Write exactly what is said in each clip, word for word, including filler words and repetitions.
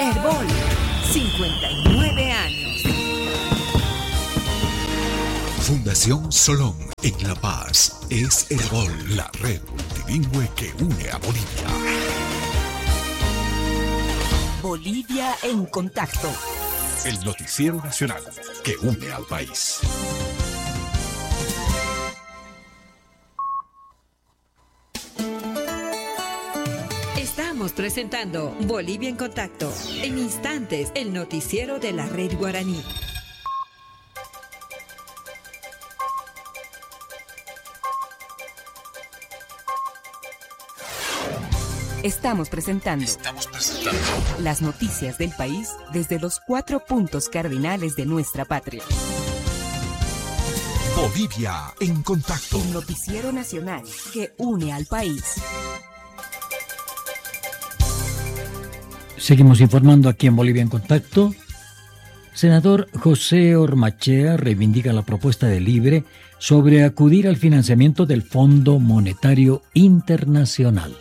Herbol, cincuenta y nueve años. Fundación Solón en La Paz es Herbol, la red multilingüe que une a Bolivia. Bolivia en contacto. El noticiero nacional que une al país. Estamos presentando Bolivia en contacto. En instantes, el noticiero de la Red Guaraní. Estamos presentando, Estamos presentando las noticias del país desde los cuatro puntos cardinales de nuestra patria. Bolivia en contacto. El noticiero nacional que une al país. Seguimos informando aquí en Bolivia en contacto. Senador José Ormachea reivindica la propuesta de Libre sobre acudir al financiamiento del Fondo Monetario Internacional.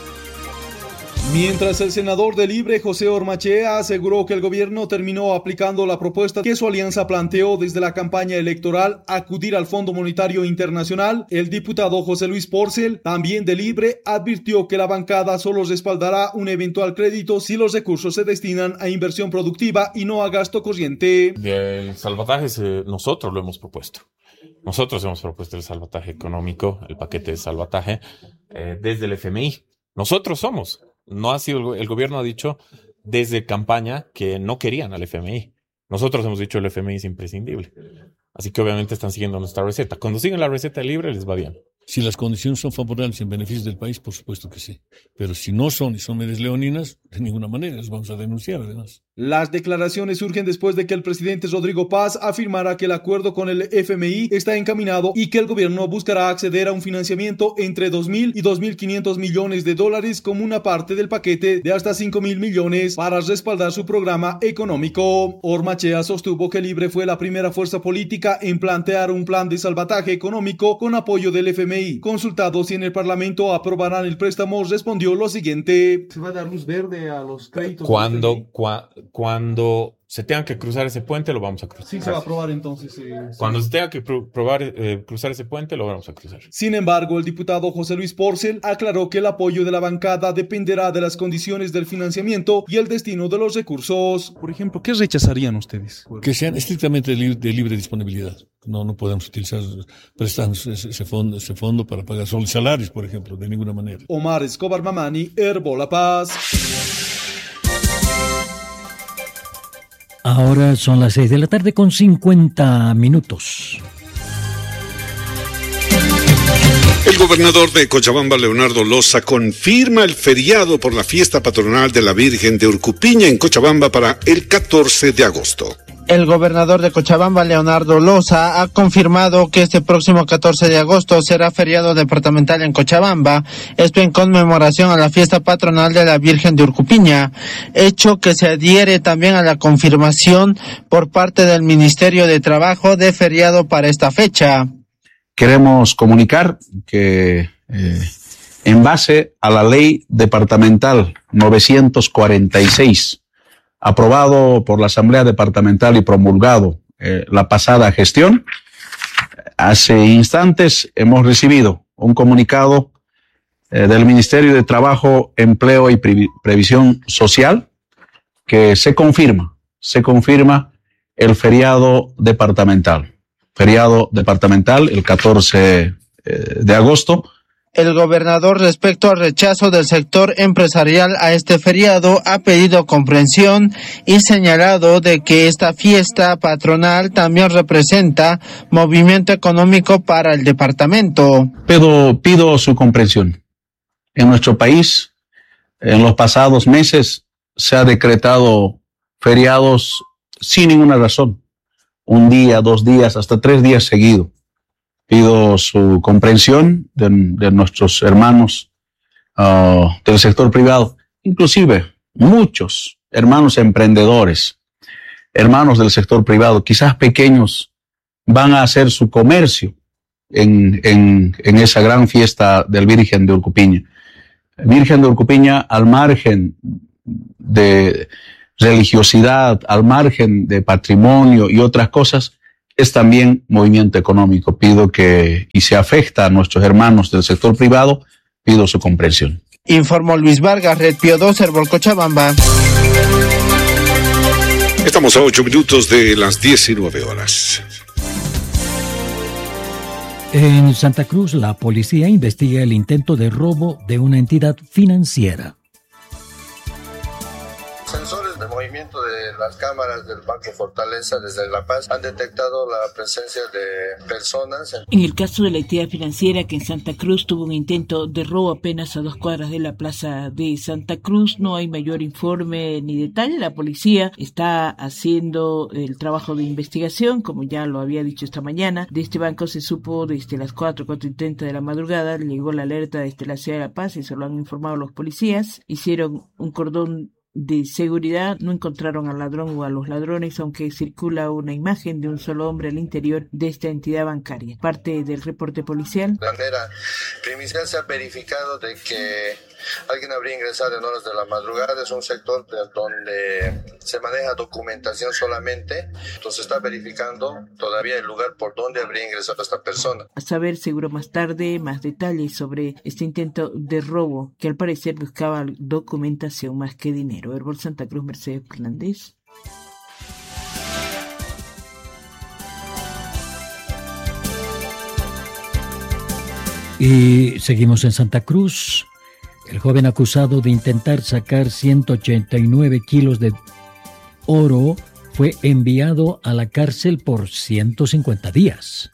Mientras el senador de Libre, José Ormachea, aseguró que el gobierno terminó aplicando la propuesta que su alianza planteó desde la campaña electoral, acudir al Fondo Monetario Internacional, el diputado José Luis Porcel, también de Libre, advirtió que la bancada solo respaldará un eventual crédito si los recursos se destinan a inversión productiva y no a gasto corriente. El salvataje se, nosotros lo hemos propuesto. Nosotros hemos propuesto el salvataje económico, el paquete de salvataje, eh, desde el F M I. Nosotros somos. No ha sido, el gobierno ha dicho desde campaña que no querían al F M I. Nosotros hemos dicho el F M I es imprescindible. Así que obviamente están siguiendo nuestra receta. Cuando siguen la receta libre les va bien. Si las condiciones son favorables en beneficio del país, por supuesto que sí. Pero si no son y son medias leoninas, de ninguna manera las vamos a denunciar además. Las declaraciones surgen después de que el presidente Rodrigo Paz afirmara que el acuerdo con el F M I está encaminado y que el gobierno buscará acceder a un financiamiento entre dos mil y dos mil quinientos millones de dólares como una parte del paquete de hasta cinco mil millones para respaldar su programa económico. Ormachea sostuvo que Libre fue la primera fuerza política en plantear un plan de salvataje económico con apoyo del F M I. Consultado si en el Parlamento aprobarán el préstamo, respondió lo siguiente: ¿se va a dar luz verde a los créditos? Cuando, cua, cuando se tenga que cruzar ese puente, lo vamos a cruzar. Sí, se va a aprobar entonces. Eh, Cuando se tenga que pr- probar, eh, cruzar ese puente, lo vamos a cruzar. Sin embargo, el diputado José Luis Porcel aclaró que el apoyo de la bancada dependerá de las condiciones del financiamiento y el destino de los recursos. Por ejemplo, ¿qué rechazarían ustedes? Que sean estrictamente de libre, de libre disponibilidad. No, no podemos utilizar, prestar ese, ese, fondo, ese fondo para pagar solo salarios, por ejemplo, de ninguna manera. Omar Escobar Mamani, Herbol La Paz. Ahora son las seis de la tarde con cincuenta minutos. El gobernador de Cochabamba, Leonardo Loza, confirma el feriado por la fiesta patronal de la Virgen de Urcupiña en Cochabamba para el catorce de agosto. El gobernador de Cochabamba, Leonardo Loza, ha confirmado que este próximo catorce de agosto será feriado departamental en Cochabamba, esto en conmemoración a la fiesta patronal de la Virgen de Urcupiña, hecho que se adhiere también a la confirmación por parte del Ministerio de Trabajo de feriado para esta fecha. Queremos comunicar que eh, en base a la ley departamental novecientos cuarenta y seis, aprobado por la Asamblea Departamental y promulgado eh, la pasada gestión, hace instantes hemos recibido un comunicado eh, del Ministerio de Trabajo, Empleo y Pre- Previsión Social que se confirma, se confirma el feriado departamental. Feriado departamental el catorce de agosto. El gobernador, respecto al rechazo del sector empresarial a este feriado, ha pedido comprensión y señalado de que esta fiesta patronal también representa movimiento económico para el departamento. Pido, pido su comprensión. En nuestro país, en los pasados meses, se ha decretado feriados sin ninguna razón. Un día, dos días, hasta tres días seguidos. Pido su comprensión de, de nuestros hermanos uh, del sector privado, inclusive muchos hermanos emprendedores, hermanos del sector privado, quizás pequeños, van a hacer su comercio en, en, en esa gran fiesta del Virgen de Urcupiña. Virgen de Urcupiña, al margen de religiosidad al margen de patrimonio y otras cosas, es también movimiento económico. Pido que, y se afecta a nuestros hermanos del sector privado, pido su comprensión. Informó Luis Vargas, Red Pío dos, Herbol Cochabamba. Estamos a ocho minutos de las diecinueve horas. En Santa Cruz, la policía investiga el intento de robo de una entidad financiera. Sensores de movimiento de las cámaras del Banco Fortaleza desde La Paz han detectado la presencia de personas. En el caso de la entidad financiera que en Santa Cruz tuvo un intento de robo apenas a dos cuadras de la plaza de Santa Cruz, no hay mayor informe ni detalle. La policía está haciendo el trabajo de investigación, como ya lo había dicho esta mañana. De este banco se supo desde las cuatro, cuatro y treinta de la madrugada, llegó la alerta desde la ciudad de La Paz y se lo han informado los policías. Hicieron un cordón de seguridad, no encontraron al ladrón o a los ladrones, aunque circula una imagen de un solo hombre al interior de esta entidad bancaria. Parte del reporte policial. De manera primicial se ha verificado de que alguien habría ingresado en horas de la madrugada. Es un sector de donde se maneja documentación solamente, entonces está verificando todavía el lugar por donde habría ingresado esta persona. A saber seguro más tarde más detalles sobre este intento de robo que al parecer buscaba documentación más que dinero. Herbol Santa Cruz, Mercedes Fernández. Y seguimos en Santa Cruz. El joven acusado de intentar sacar ciento ochenta y nueve kilos de oro fue enviado a la cárcel por ciento cincuenta días.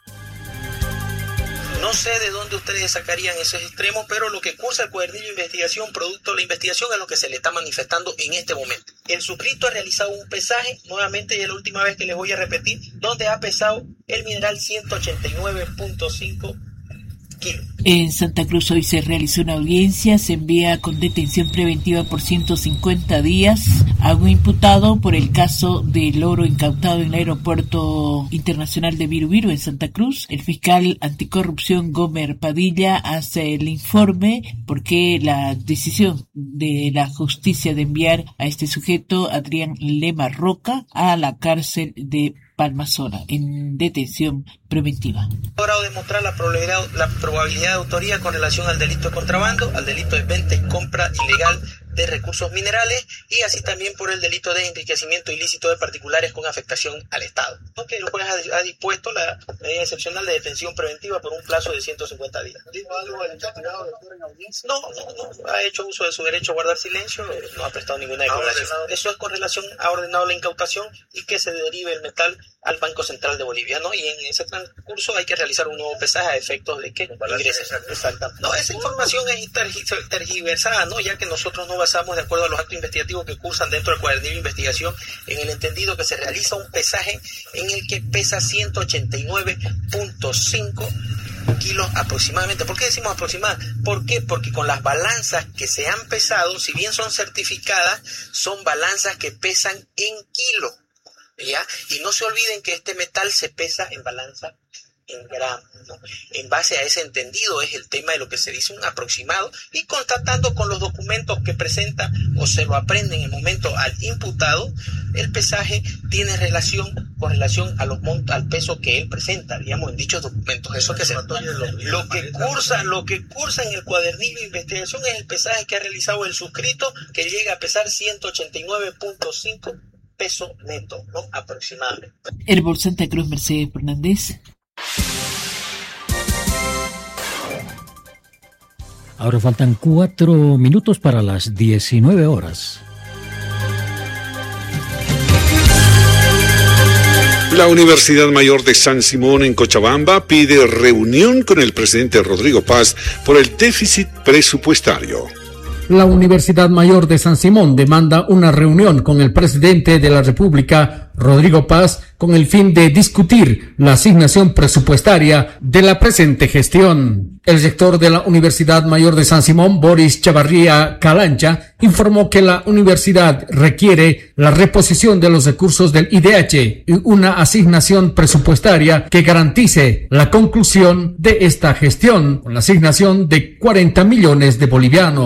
No sé de dónde ustedes sacarían esos extremos, pero lo que cursa el cuadernillo de investigación, producto de la investigación, es lo que se le está manifestando en este momento. El suscrito ha realizado un pesaje, nuevamente, y es la última vez que les voy a repetir, donde ha pesado el mineral ciento ochenta y nueve punto cinco kilos. En Santa Cruz hoy se realizó una audiencia, se envía con detención preventiva por ciento cincuenta días a un imputado por el caso del oro incautado en el aeropuerto internacional de Virubiru en Santa Cruz. El fiscal anticorrupción Gomer Padilla hace el informe porque la decisión de la justicia de enviar a este sujeto, Adrián Lema Roca, a la cárcel de Palmasola en detención preventiva. Ha logrado demostrar la probabilidad, la probabilidad de autoría con relación al delito de contrabando, al delito de venta y compra ilegal de recursos minerales y así también por el delito de enriquecimiento ilícito de particulares con afectación al Estado. Que el juez ha, ha dispuesto la medida excepcional de detención preventiva por un plazo de ciento cincuenta días. ¿Dijo algo el investigado en audiencia? No, no, no, ha hecho uso de su derecho a guardar silencio, no ha prestado ninguna declaración. Eso es con relación, ha ordenado la incautación y que se derive el metal al Banco Central de Bolivia, ¿no? Y en ese transcurso hay que realizar un nuevo pesaje a efectos de que ingrese. Exactamente. No, esa información es tergi- tergiversada, ¿no? Ya que nosotros no basamos de acuerdo a los actos investigativos que cursan dentro del cuadernillo de investigación en el entendido que se realiza un pesaje en el que pesa ciento ochenta y nueve punto cinco kilos aproximadamente. ¿Por qué decimos aproximadamente? ¿Por qué? Porque con las balanzas que se han pesado, si bien son certificadas, son balanzas que pesan en kilos. ¿Ya? Y no se olviden que este metal se pesa en balanza en gramos, ¿no? En base a ese entendido es el tema de lo que se dice un aproximado y constatando con los documentos que presenta o se lo aprende en el momento al imputado, el pesaje tiene relación con relación a los mont- al peso que él presenta, digamos, en dichos documentos. Eso que se lo que cursa, lo que cursa en el cuadernillo de investigación es el pesaje que ha realizado el suscrito, que llega a pesar ciento ochenta y nueve punto cinco peso neto, ¿no? Aproximadamente. Herbol Santa Cruz, Mercedes Fernández. Ahora faltan cuatro minutos para las diecinueve horas. La Universidad Mayor de San Simón en Cochabamba pide reunión con el presidente Rodrigo Paz por el déficit presupuestario. La Universidad Mayor de San Simón demanda una reunión con el presidente de la República, Rodrigo Paz, con el fin de discutir la asignación presupuestaria de la presente gestión. El rector de la Universidad Mayor de San Simón, Boris Chavarría Calancha, informó que la universidad requiere la reposición de los recursos del I D H y una asignación presupuestaria que garantice la conclusión de esta gestión con la asignación de cuarenta millones de bolivianos.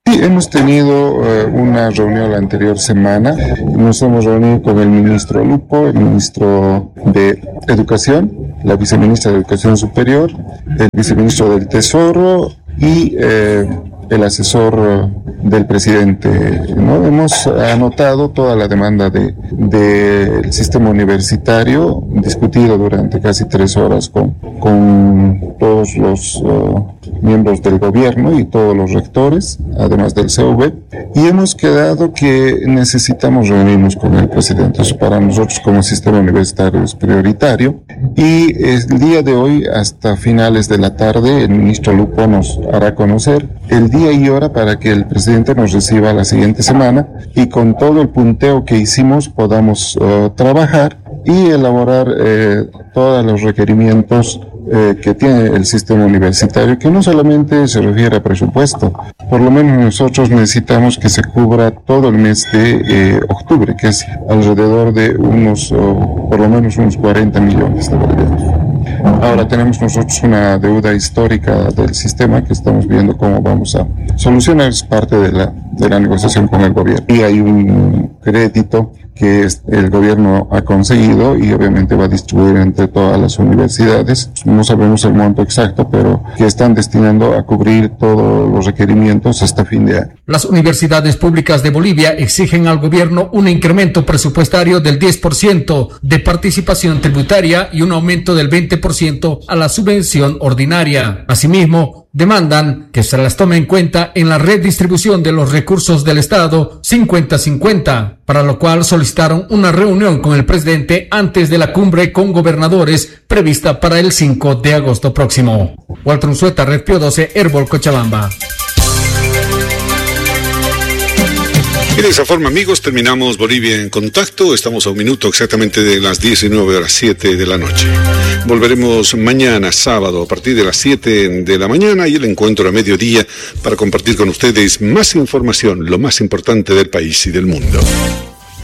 Sí, hemos tenido uh, una reunión la anterior semana. Nos hemos reunido con el ministro Lupo, el ministro de Educación, la viceministra de Educación Superior, el viceministro del Tesoro y eh, el asesor del presidente, ¿no? Hemos anotado toda la demanda de del sistema universitario, discutido durante casi tres horas con, con todos los uh, miembros del gobierno y todos los rectores, además del C V, y hemos quedado que necesitamos reunirnos con el presidente. Eso para nosotros como sistema universitario es prioritario, y el día de hoy hasta finales de la tarde el ministro Lupo nos hará conocer el día y hora para que el presidente nos reciba la siguiente semana y con todo el punteo que hicimos podamos uh, trabajar y elaborar eh, todos los requerimientos eh, que tiene el sistema universitario, que no solamente se refiere a presupuesto. Por lo menos nosotros necesitamos que se cubra todo el mes de eh, octubre, que es alrededor de unos, oh, por lo menos unos cuarenta millones de bolivianos. Ahora tenemos nosotros una deuda histórica del sistema que estamos viendo cómo vamos a solucionar. Es parte de la, de la negociación con el gobierno. Y hay un crédito que el gobierno ha conseguido y obviamente va a distribuir entre todas las universidades. No sabemos el monto exacto, pero que están destinando a cubrir todos los requerimientos hasta fin de año. Las universidades públicas de Bolivia exigen al gobierno un incremento presupuestario del diez por ciento de participación tributaria y un aumento del veinte por ciento a la subvención ordinaria. Asimismo, demandan que se las tome en cuenta en la redistribución de los recursos del Estado cincuenta cincuenta, para lo cual solicitaron una reunión con el presidente antes de la cumbre con gobernadores prevista para el cinco de agosto próximo. Walter Unzueta, Red Pío doce, Herbol, Cochabamba. Y de esa forma, amigos, terminamos Bolivia en Contacto. Estamos a un minuto exactamente de las diecinueve horas siete de la noche. Volveremos mañana, sábado, a partir de las siete de la mañana y el encuentro a mediodía para compartir con ustedes más información, lo más importante del país y del mundo.